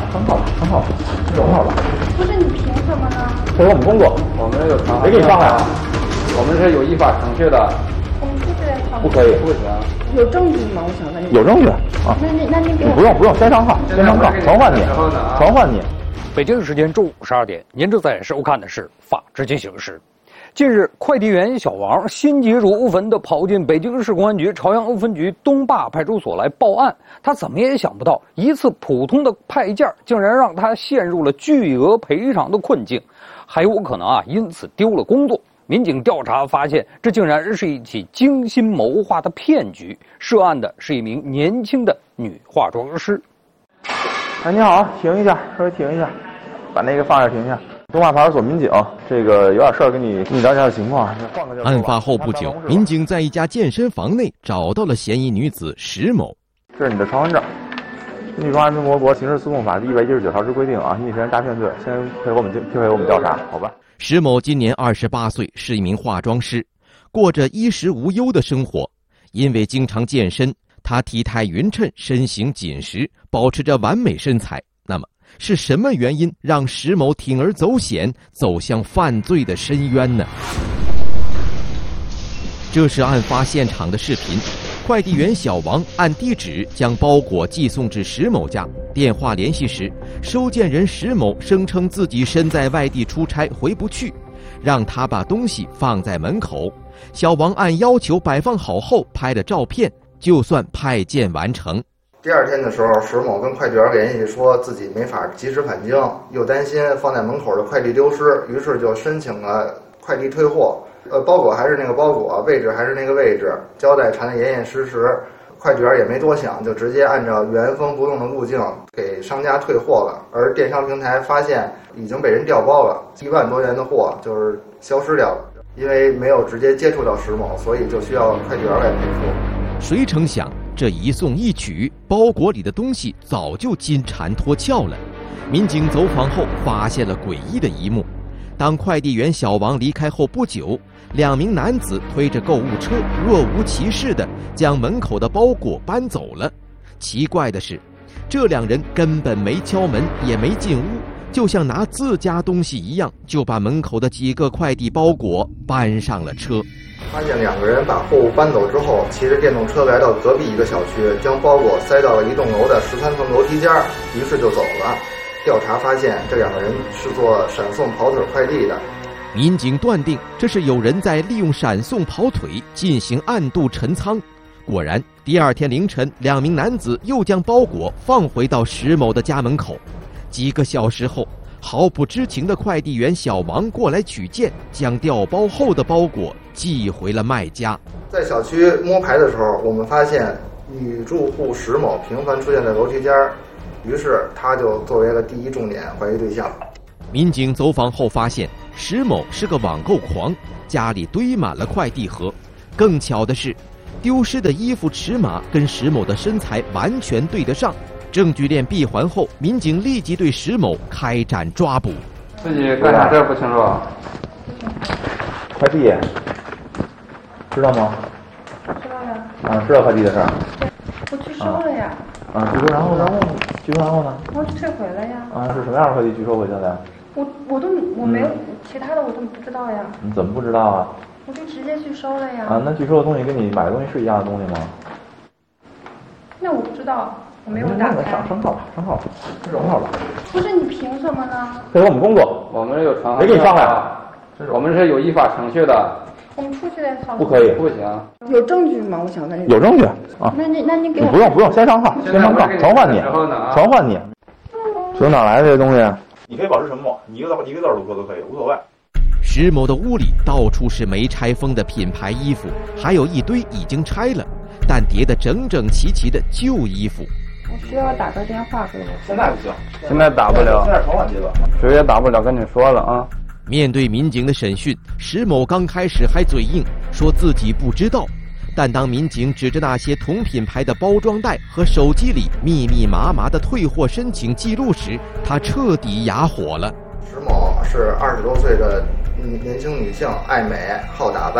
很好，很好，很好了。 不是你凭什么呢？ 这是我们工作， 我们有偿， 谁给你上来？ 我们是有依法程序的。 我们出去再讨论。 不可以， 不行。 有证据吗？我想问你。 有证据啊。 那您给我。 不用，先上炕，传唤你，传唤你。 北京时间中午12点，您正在收看的是《法治进行时》。近日，快递员小王心急如焚地跑进北京市公安局朝阳分局东坝派出所来报案。他怎么也想不到，一次普通的派件竟然让他陷入了巨额赔偿的困境，还有可能因此丢了工作。民警调查发现，这竟然是一起精心谋划的骗局。涉案的是一名年轻的女化妆师。 哎，你好，停一下，稍微停一下，把那个放下，停一下。东坝派出所民警，这个有点事儿，跟你了解下情况。 案发后不久，民警在一家健身房内找到了嫌疑女子石某。 这是你的传唤证。根据中华人民共和国刑事诉讼法第119条之规定你是诈骗罪，先配合我们调查，好吧？ 石某今年28岁，是一名化妆师，过着衣食无忧的生活。因为经常健身，他体态匀称，身形紧实，保持着完美身材。那么，是什么原因让石某铤而走险，走向犯罪的深渊呢？这是案发现场的视频。快递员小王按地址将包裹寄送至石某家，电话联系时，收件人石某声称自己身在外地出差回不去，让他把东西放在门口。小王按要求摆放好后拍了照片，就算派件完成。 第二天的时候，石某跟快递员联系说自己没法及时返京，又担心放在门口的快递丢失，于是就申请了快递退货。包裹还是那个包裹，位置还是那个位置，胶带缠得严严实实。快递员也没多想，就直接按照原封不动的路径给商家退货了。而电商平台发现已经被人调包了，1万多元的货就是消失掉了。因为没有直接接触到石某，所以就需要快递员来赔付。 谁成想，这一送一取，包裹里的东西早就金蝉脱壳了。民警走访后发现了诡异的一幕。当快递员小王离开后不久，2名男子推着购物车，若无其事地将门口的包裹搬走了。奇怪的是，这2人根本没敲门，也没进屋，就像拿自家东西一样，就把门口的几个快递包裹搬上了车。 发现2个人把货物搬走之后，骑着电动车来到隔壁一个小区，将包裹塞到了一栋楼的13层楼梯间，于是就走了。调查发现，这2个人是做闪送跑腿快递的。 民警断定，这是有人在利用闪送跑腿进行暗度陈仓。果然，第2天凌晨，2名男子又将包裹放回到石某的家门口。几个小时后，毫不知情的快递员小王过来取件，将调包后的包裹寄回了卖家。 在小区摸排的时候，我们发现女住户石某频繁出现在楼梯间，于是他就作为了第一重点怀疑对象。 民警走访后发现，石某是个网购狂，家里堆满了快递盒。更巧的是，丢失的衣服尺码跟石某的身材完全对得上。证据链闭环后，民警立即对石某开展抓捕。 自己干啥事不清楚？ 快递，知道吗？ 知道呀。 知道快递的事儿。 我拒收了呀。 拒收，然后呢？拒收然后呢？ 我退回了呀。 是什么样的快递拒收回去的呀？ 我没有其他的我都不知道呀。 你怎么不知道啊？ 我就直接拒收了呀。 那拒收的东西跟你买的东西是一样的东西吗？ 那我不知道，我没有打开。 上号吧，上号吧，上号吧。 不是你凭什么呢？ 配合我们工作， 我们有偿， 谁给你上来？ 我们是有依法程序的。 我们出去再讨论。 不可以， 不行。 有证据吗？我想问你。 有证据那你给我。 不用，先上号，传唤你，传唤你。从哪来的这些东西？你可以保持沉默，你一个字都说都可以，无所谓。 石某的屋里到处是没拆封的品牌衣服，还有一堆已经拆了但叠得整整齐齐的旧衣服。 我需要打个电话给我。 现在不行， 现在打不了， 现在传唤阶段， 谁也打不了，跟你说了啊。 面对民警的审讯，石某刚开始还嘴硬，说自己不知道。但当民警指着那些同品牌的包装袋和手机里密密麻麻的退货申请记录时，他彻底哑火了。 石某是20多岁的年轻女性，爱美好打扮，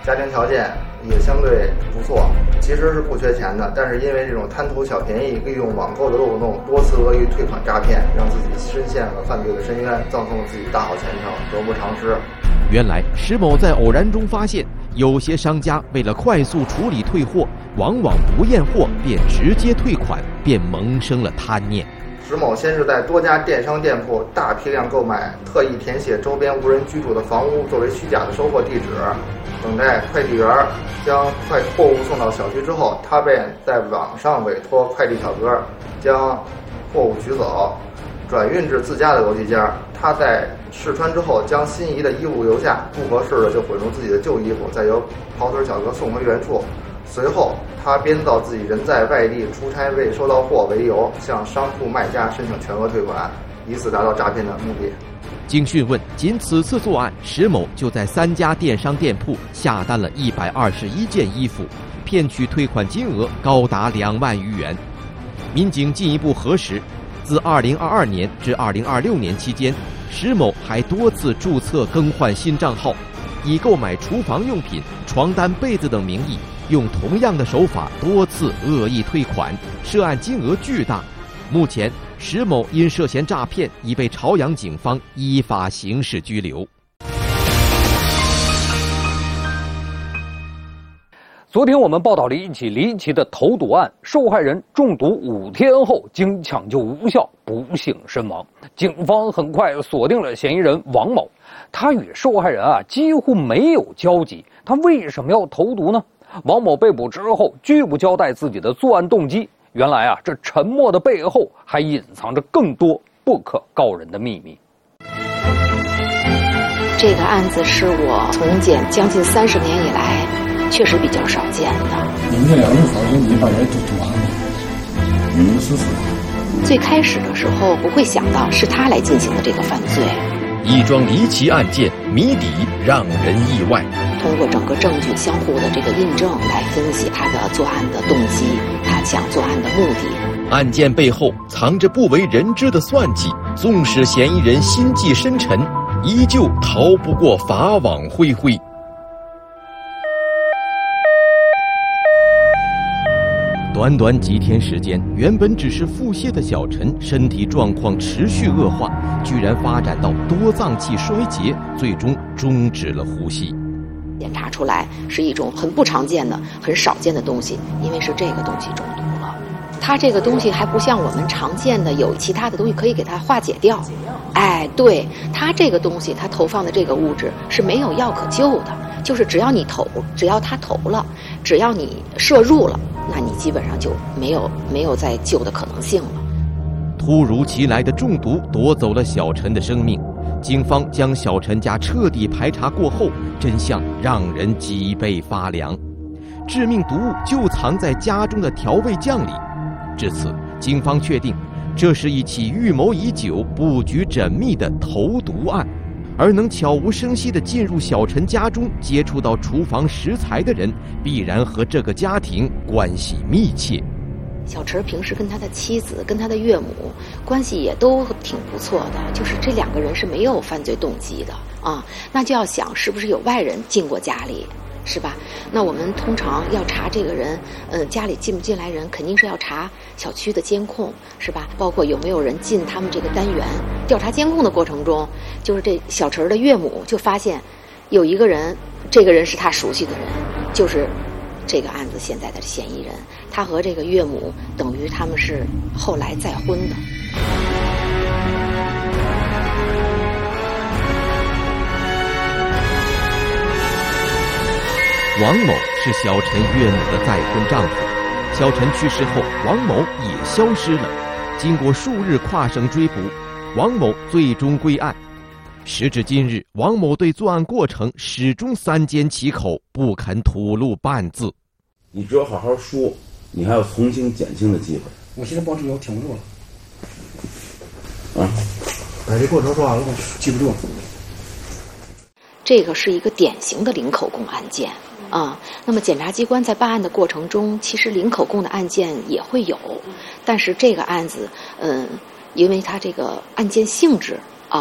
家庭条件也相对不错，其实是不缺钱的，但是因为这种贪图小便宜，利用网购的漏洞，多次恶意退款诈骗，让自己深陷了犯罪的深渊，葬送了自己大好前程，得不偿失。 原来石某在偶然中发现，有些商家为了快速处理退货，往往不验货便直接退款，便萌生了贪念。 石某先是在多家电商店铺大批量购买，特意填写周边无人居住的房屋作为虚假的收货地址，等待快递员将货物送到小区之后，他便在网上委托快递小哥将货物取走，转运至自家的邮寄件。他在试穿之后，将心仪的衣物留下，不合适的就混入自己的旧衣服，再由跑腿小哥送回原处。随后，他编造自己人在外地出差未收到货为由，向商铺卖家申请全额退款，以此达到诈骗的目的。 经讯问，仅此次作案，石某就在3家电商店铺下单了121件衣服，骗取退款金额高达2万余元。民警进一步核实，自2022年至2026年期间，石某还多次注册更换新账号，以购买厨房用品、床单、被子等名义，用同样的手法多次恶意退款，涉案金额巨大。目前，石某因涉嫌诈骗已被朝阳警方依法刑事拘留。 昨天我们报道了一起离奇的投毒案，受害人中毒5天后经抢救无效不幸身亡。警方很快锁定了嫌疑人王某，他与受害人几乎没有交集，他为什么要投毒呢？王某被捕之后拒不交代自己的作案动机，原来这沉默的背后还隐藏着更多不可告人的秘密。 这个案子是我从检将近30年以来确实比较少见的。 你们这2人好像一般人都完了，明明实实。 最开始的时候不会想到是他来进行的这个犯罪。 一桩离奇案件，谜底让人意外。 通过整个证据相互的这个印证来分析他的作案的动机，他想作案的目的。 案件背后藏着不为人知的算计，纵使嫌疑人心计深沉，依旧逃不过法网恢恢。短短几天时间，原本只是腹泻的小陈身体状况持续恶化，居然发展到多脏器衰竭，最终终止了呼吸。 检查出来是一种很不常见的、很少见的东西，因为是这个东西中毒了。它这个东西还不像我们常见的有其他的东西可以给它化解掉。哎，对，它这个东西它投放的这个物质是没有药可救的，就是只要它投了，只要你摄入了，那你基本上就没有再救的可能性了。 突如其来的中毒夺走了小陈的生命，警方将小陈家彻底排查过后，真相让人脊背发凉。致命毒物就藏在家中的调味酱里。至此，警方确定这是一起预谋已久、布局缜密的投毒案。而能悄无声息地进入小陈家中接触到厨房食材的人，必然和这个家庭关系密切。 小陈平时跟他的妻子、跟他的岳母关系也都挺不错的，就是这2个人是没有犯罪动机的啊。那就要想是不是有外人进过家里，是吧？那我们通常要查这个人，家里进不进来人，肯定是要查小区的监控，是吧？包括有没有人进他们这个单元。调查监控的过程中，就是这小陈的岳母就发现有一个人，这个人是他熟悉的人，就是这个案子现在的嫌疑人。他和这个岳母等于他们是后来再婚的。 王某是小陈岳母的再婚丈夫，小陈去世后，王某也消失了。经过数日跨省追捕，王某最终归案。时至今日，王某对作案过程始终3缄其口，不肯吐露半字。 你只有好好说，你还有从轻减轻的机会。 我现在保证我听不住了。 啊， 把这过程说完了，我记不住了。 这个是一个典型的零口供案件啊。那么检察机关在办案的过程中，其实零口供的案件也会有，但是这个案子，因为它这个案件性质啊，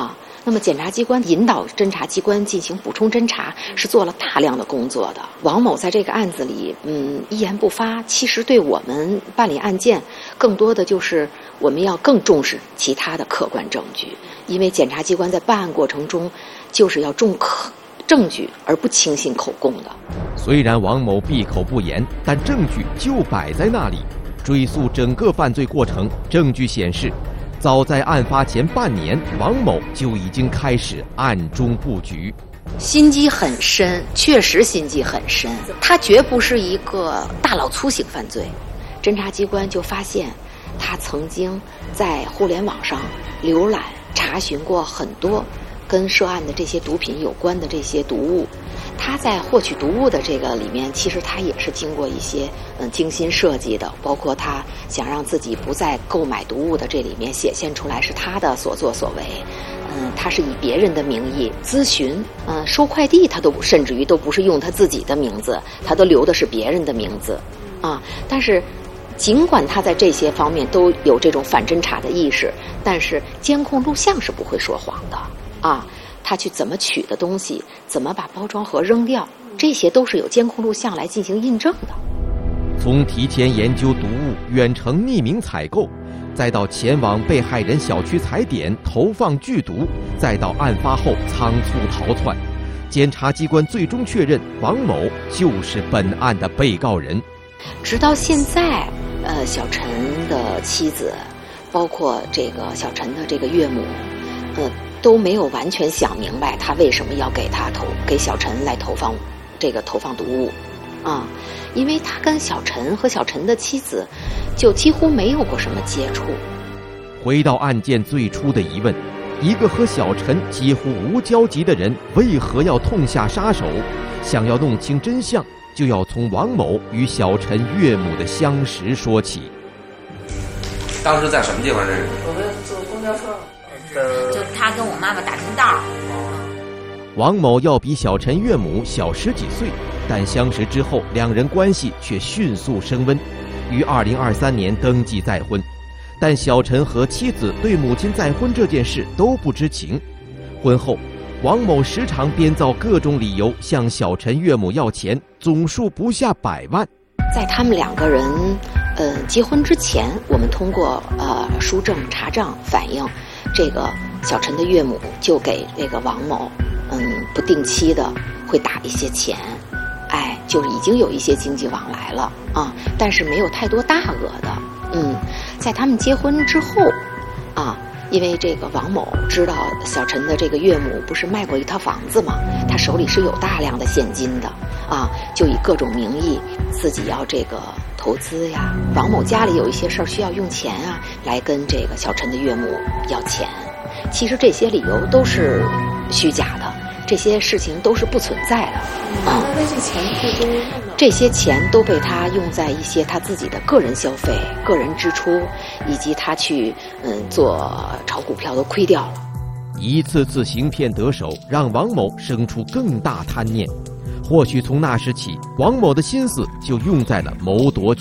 那么检察机关引导侦察机关进行补充侦查，是做了大量的工作的。王某在这个案子里，一言不发，其实对我们办理案件，更多的就是我们要更重视其他的客观证据，因为检察机关在办案过程中，就是要重证据而不轻信口供的。 虽然王某闭口不言，但证据就摆在那里。追溯整个犯罪过程，证据显示，早在案发前半年，王某就已经开始暗中布局。 心机很深，确实心机很深，他绝不是一个大老粗型犯罪。侦察机关就发现，他曾经在互联网上浏览查询过很多跟涉案的这些毒品有关的这些毒物。他在获取毒物的这个里面，其实他也是经过一些精心设计的，包括他想让自己不再购买毒物的这里面显现出来是他的所作所为。他是以别人的名义咨询，收快递他都甚至于都不是用他自己的名字，他都留的是别人的名字啊。但是尽管他在这些方面都有这种反侦查的意识，但是监控录像是不会说谎的啊。他去怎么取的东西，怎么把包装盒扔掉，这些都是有监控录像来进行印证的。 从提前研究毒物、远程匿名采购，再到前往被害人小区踩点投放剧毒，再到案发后仓促逃窜，检察机关最终确认王某就是本案的被告人。 直到现在，小陈的妻子，包括这个小陈的这个岳母，都没有完全想明白他为什么要给小陈来投放毒物啊，因为他跟小陈和小陈的妻子就几乎没有过什么接触。 回到案件最初的疑问，一个和小陈几乎无交集的人为何要痛下杀手？想要弄清真相，就要从王某与小陈岳母的相识说起。 当时在什么地方认识？ 我们坐公交车。就他跟我妈妈打听道。 王某要比小陈岳母小10几岁，但相识之后，两人关系却迅速升温，于2023年登记再婚。但小陈和妻子对母亲再婚这件事都不知情。婚后，王某时常编造各种理由向小陈岳母要钱，总数不下100万。 在他们两个人结婚之前，我们通过书证查账反映，这个小陈的岳母就给这个王某不定期的会打一些钱，就是已经有一些经济往来了啊，但是没有太多大额的。在他们结婚之后啊，因为这个王某知道小陈的这个岳母不是卖过一套房子嘛，他手里是有大量的现金的啊，就以各种名义自己要这个投资呀，王某家里有一些事儿需要用钱啊，来跟这个小陈的岳母要钱。其实这些理由都是虚假的，这些事情都是不存在的。这些钱都被他用在一些他自己的个人消费、个人支出，以及他去做炒股票都亏掉了。 一次次行骗得手，让王某生出更大贪念。或许从那时起，王某的心思就用在了谋夺